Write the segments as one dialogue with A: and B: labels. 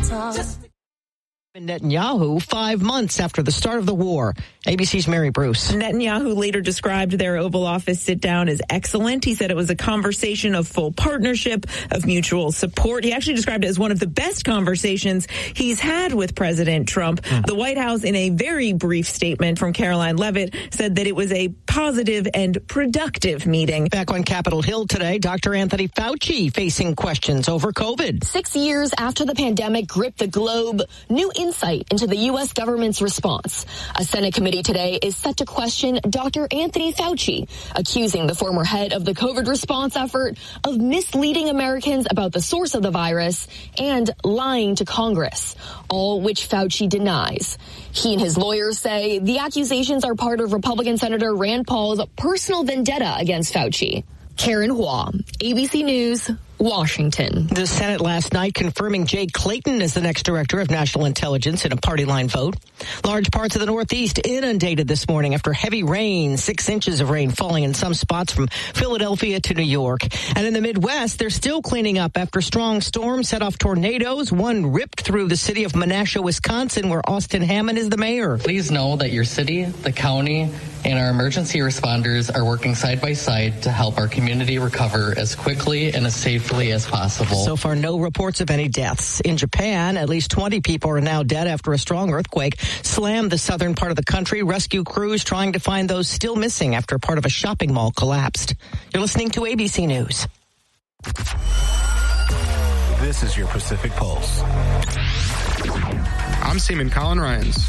A: Netanyahu 5 months after the start of the war. ABC's Mary Bruce.
B: Netanyahu later described their Oval Office sit-down as excellent. He said it was a conversation of full partnership, of mutual support. He actually described it as one of the best conversations he's had with President Trump. The White House, in a very brief statement from Caroline Leavitt, said that it was a positive and productive meeting.
A: Back on Capitol Hill today, Dr. Anthony Fauci facing questions over COVID.
C: 6 years after the pandemic gripped the globe, new insight into the U.S. government's response. A Senate committee today is set to question Dr. Anthony Fauci, accusing the former head of the COVID response effort of misleading Americans about the source of the virus and lying to Congress, all which Fauci denies. He and his lawyers say the accusations are part of Republican Senator Rand Paul's personal vendetta against Fauci. Karen Hua, ABC News, Washington.
A: The Senate last night confirming Jay Clayton as the next director of national intelligence in a party line vote. Large parts of the Northeast inundated this morning after heavy rain, 6 inches of rain falling in some spots from Philadelphia to New York. And in the Midwest, they're still cleaning up after strong storms set off tornadoes. One ripped through the city of Menasha, Wisconsin, where Austin Hammond is the mayor.
D: Please know that your city, the county, and our emergency responders are working side by side to help our community recover as quickly and as safely as possible.
A: So far, no reports of any deaths. In Japan, at least 20 people are now dead after a strong earthquake slammed the southern part of the country. Rescue crews trying to find those still missing after part of a shopping mall collapsed. You're listening to ABC News.
E: This is your Pacific Pulse.
F: I'm Seaman Colin Ryans.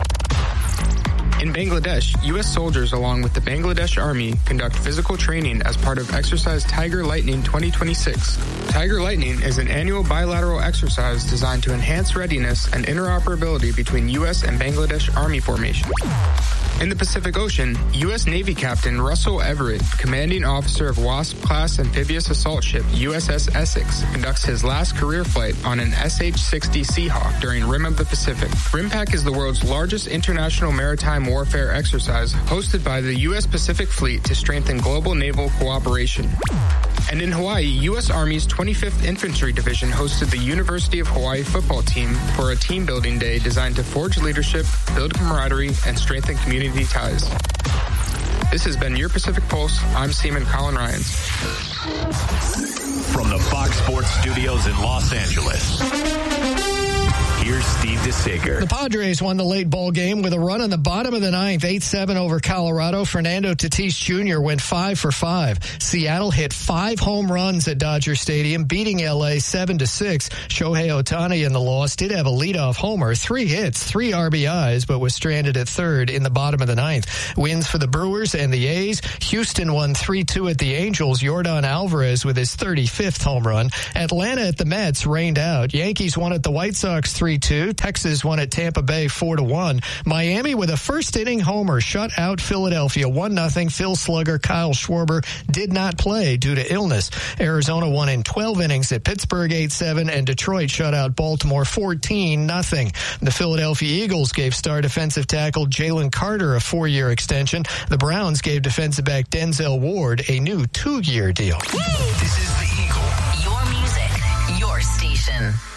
F: In Bangladesh, U.S. soldiers along with the Bangladesh Army conduct physical training as part of Exercise Tiger Lightning 2026. Tiger Lightning is an annual bilateral exercise designed to enhance readiness and interoperability between U.S. and Bangladesh Army formations. In the Pacific Ocean, U.S. Navy Captain Russell Everett, commanding officer of WASP-class amphibious assault ship USS Essex, conducts his last career flight on an SH-60 Seahawk during Rim of the Pacific. RIMPAC is the world's largest international maritime warfare exercise hosted by the U.S. Pacific Fleet to strengthen global naval cooperation. And in Hawaii, U.S. Army's 25th Infantry Division hosted the University of Hawaii football team for a team-building day designed to forge leadership, build camaraderie, and strengthen community ties. This has been your Pacific Pulse. I'm Seaman Colin Ryans.
E: From the Fox Sports Studios in Los Angeles, here's Steve DeSager.
G: The Padres won the late ball game with a run in the bottom of the ninth, 8-7 over Colorado. Fernando Tatis Jr. went 5 for 5. Seattle hit 5 home runs at Dodger Stadium, beating L.A. 7-6. Shohei Ohtani in the loss did have a leadoff homer, 3 hits, 3 RBIs, but was stranded at third in the bottom of the ninth. Wins for the Brewers and the A's. Houston won 3-2 at the Angels. Yordan Alvarez with his 35th home run. Atlanta at the Mets rained out. Yankees won at the White Sox 3-2. Texas won at Tampa Bay 4-1. Miami with a first inning homer shut out Philadelphia 1-0. Phil Slugger, Kyle Schwarber did not play due to illness. Arizona won in 12 innings at Pittsburgh 8-7, and Detroit shut out Baltimore 14-0. The Philadelphia Eagles gave star defensive tackle Jalen Carter a 4-year extension. The Browns gave defensive back Denzel Ward a new 2-year deal.
E: This is The Eagle.
H: Your music, your station.